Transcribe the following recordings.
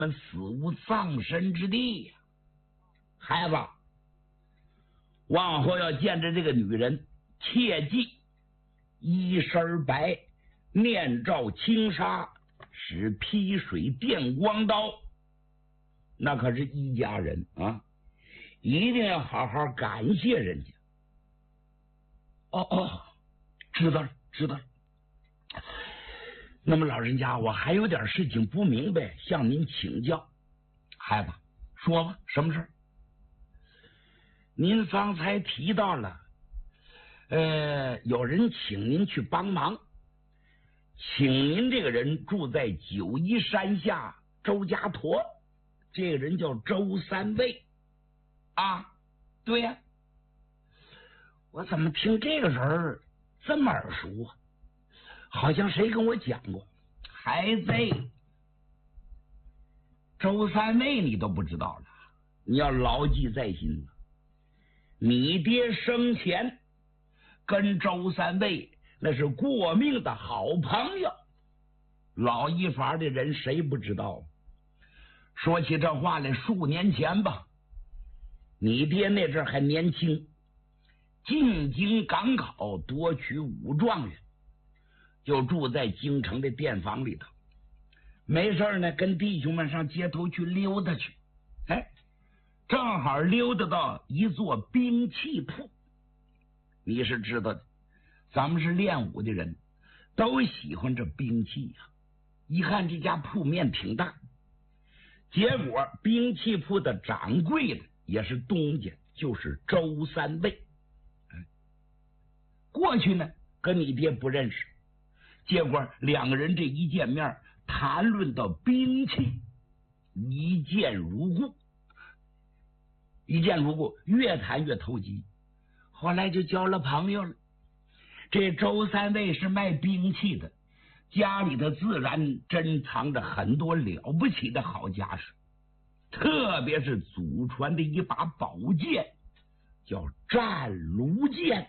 们死无葬身之地呀。孩子，往后要见着这个女人，切记衣身白，面罩轻纱，使劈水电光刀，那可是一家人啊，一定要好好感谢人家。哦，知道了，知道了。那么老人家，我还有点事情不明白，向您请教。孩子，说吧，什么事？您方才提到了，有人请您去帮忙，请您这个人住在九嶷山下周家坨，这个人叫周三位啊。对呀，我怎么听这个人这么耳熟啊？好像谁跟我讲过。孩子，周三位你都不知道了，你要牢记在心了。你爹生前跟周三位那是过命的好朋友，老一法的人谁不知道？说起这话来，数年前吧，你爹那阵还年轻，进京赶考，夺取武状元，就住在京城的店房里头，没事呢，跟弟兄们上街头去溜达去。正好溜达到一座兵器铺。你是知道的，咱们是练武的人，都喜欢这兵器呀。一看这家铺面挺大，结果兵器铺的掌柜的也是东家，就是周三位。过去呢跟你爹不认识，结果两个人这一见面，谈论到兵器，一见如故，越谈越投机，后来就交了朋友了。这周三位是卖兵器的，家里头自然珍藏着很多了不起的好家什，特别是祖传的一把宝剑，叫战卢剑，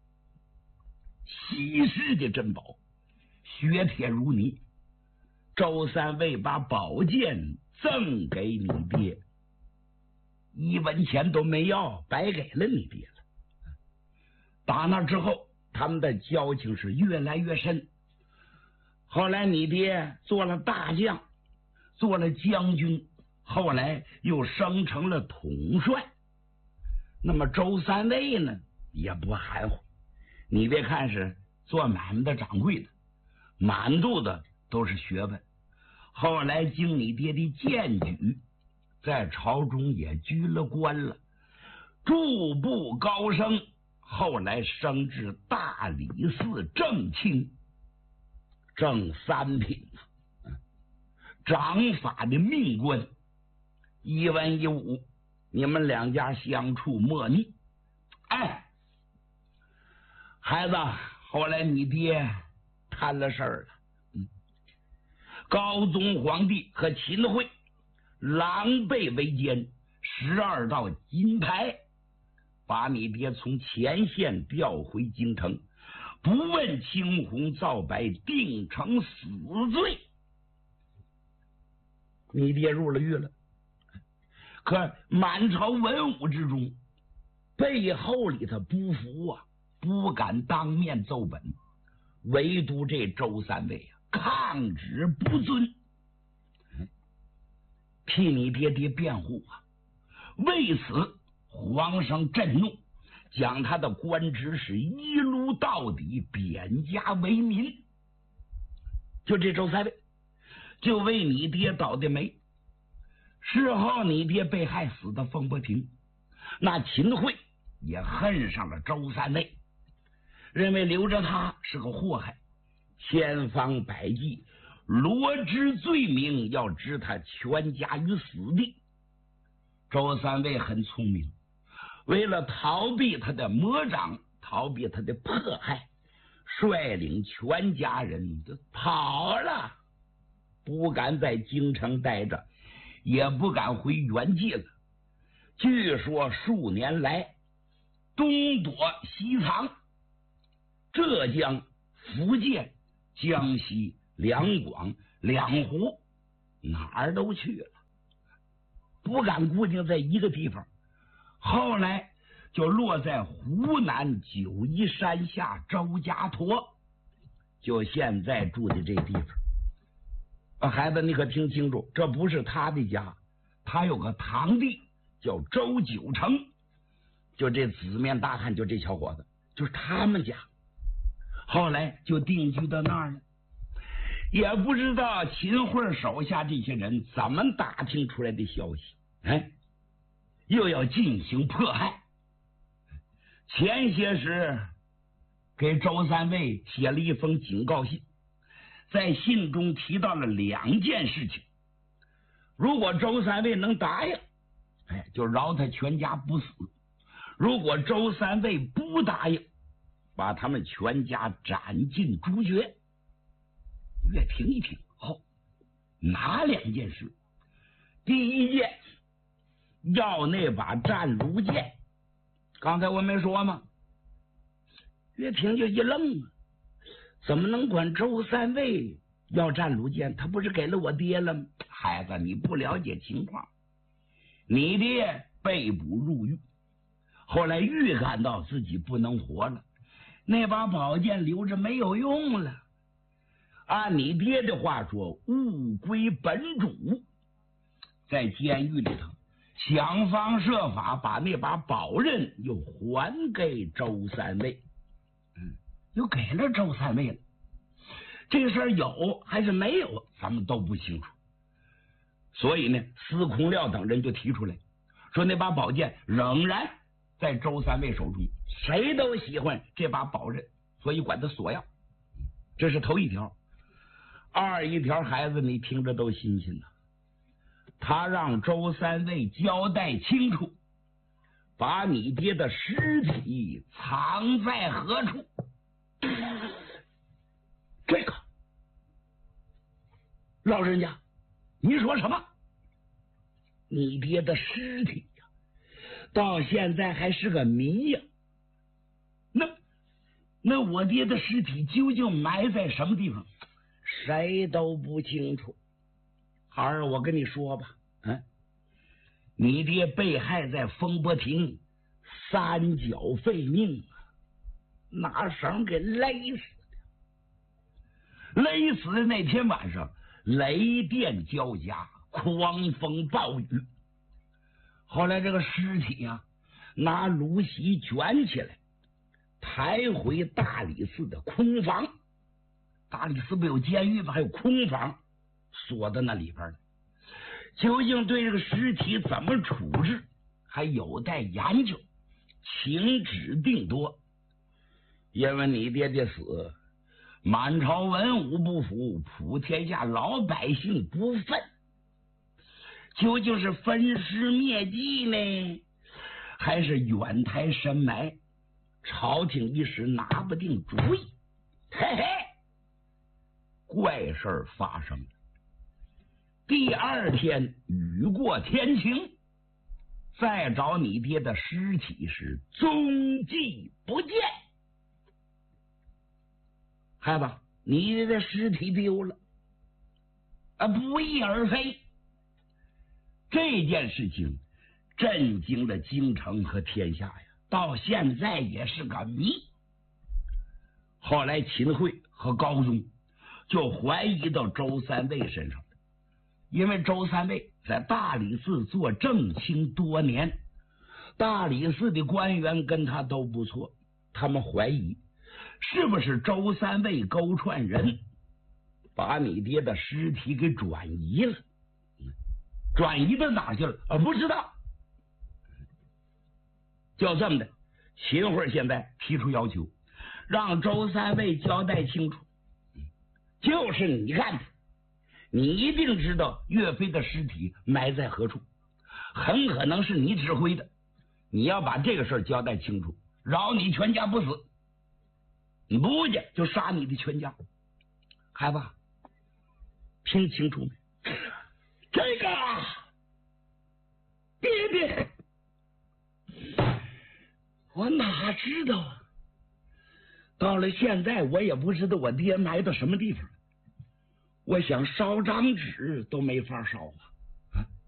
稀世的珍宝，雪铁如泥。周三位把宝剑赠给你爹，一文钱都没要，白给了你爹了。打那之后，他们的交情是越来越深。后来你爹做了大将，做了将军，后来又升成了统帅。那么周三位呢，也不含糊，你别看是做买卖的掌柜的，满肚子都是学问。后来经你爹的荐举，在朝中也居了官了，逐步高升，后来升至大理寺正卿，正三品，掌法的命官，一文一武，你们两家相处莫逆。孩子，后来你爹摊了事儿了。高宗皇帝和秦桧狼狈为奸，12道金牌，把你爹从前线调回京城，不问青红皂白，定成死罪。你爹入了狱了，可满朝文武之中，背后里头不服啊，不敢当面奏本，唯独这周三位啊，抗旨不遵，替你爹爹辩护啊。为此皇上震怒，将他的官职是一撸到底，贬家为民。就这周三位就为你爹倒的霉。事后你爹被害死的风波亭，那秦桧也恨上了周三位，认为留着他是个祸害，千方百计罗织罪名，要置他全家于死地。周三位很聪明，为了逃避他的魔掌，逃避他的迫害，率领全家人就跑了，不敢在京城待着，也不敢回原籍了。据说数年来东躲西藏，浙江、福建、江西、两广、两湖，哪儿都去了。 不敢固定在一个地方，后来就落在湖南九嶷山下周家坨，就现在住的这地方。孩子，你可听清楚，这不是他的家，他有个堂弟叫周九成，就这紫面大汉，就这小伙子，就是他们家。后来就定居到那儿了。也不知道秦桧手下这些人怎么打听出来的消息，又要进行迫害。前些时给周三位写了一封警告信，在信中提到了2件事情。如果周三位能答应，就饶他全家不死；如果周三位不答应，把他们全家斩尽诛绝。岳平一听，哪2件事？第一件，要那把战卢剑。刚才我没说吗？岳平就一愣啊，怎么能管周三位要战卢剑？他不是给了我爹了吗？孩子，你不了解情况，你爹被捕入狱，后来预感到自己不能活了，那把宝剑留着没有用了。按你爹的话说，物归本主，在监狱里头想方设法把那把宝刃又还给周三位，又给了周三位了。这个事儿有还是没有，咱们都不清楚。所以呢，司空廖等人就提出来说，那把宝剑仍然在周三位手中，谁都喜欢这把宝刃，所以管他索要。这是头一条。二一条，孩子你听着都新鲜了。他让周三位交代清楚，把你爹的尸体藏在何处。这个老人家，你说什么？你爹的尸体呀，到现在还是个谜呀。那我爹的尸体究竟埋在什么地方？谁都不清楚。孩儿，我跟你说吧，你爹被害在风波亭，3脚废命，拿绳给勒死的。勒死的那天晚上，雷电交加，狂风暴雨。后来这个尸体啊，拿芦席卷起来，抬回大理寺的空房。大理寺不有监狱吗？还有空房锁在那里边呢。究竟对这个尸体怎么处置，还有待研究，请旨定夺。因为你爹的死，满朝文武不服，普天下老百姓不忿。究竟是分尸灭迹呢，还是远台深埋？朝廷一时拿不定主意。嘿嘿，怪事发生了。第2天雨过天晴，再找你爹的尸体时踪迹不见。孩子，你爹的尸体丢了，不翼而飞。这件事情震惊了京城和天下呀，到现在也是个谜。后来秦桧和高宗就怀疑到周三位身上了，因为周三位在大理寺做正卿多年，大理寺的官员跟他都不错，他们怀疑是不是周三位勾串人，把你爹的尸体给转移了。转移到哪去了？不知道。就这么的，秦桧现在提出要求，让周三位交代清楚，就是你干的，你一定知道岳飞的尸体埋在何处，很可能是你指挥的，你要把这个事儿交代清楚，饶你全家不死，你不去就杀你的全家。孩子，听清楚没？这个爹，我哪知道啊？到了现在，我也不知道我爹埋到什么地方。我想烧张纸都没法烧啊！